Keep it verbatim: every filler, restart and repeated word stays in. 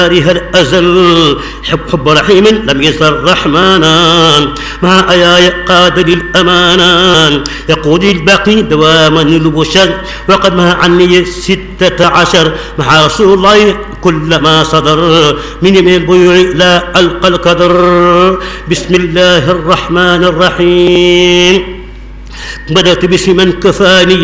الأزل حب حب رحيم لم يزل رحمانا مع أياي قادر الأمانان يقود الباقي دواما البشر وقد ما عني ستة عشر مع رسول الله كلما صدر من من البيوع لا ألقى القدر. بسم الله الرحمن الرحيم بدأت باسم من كفاني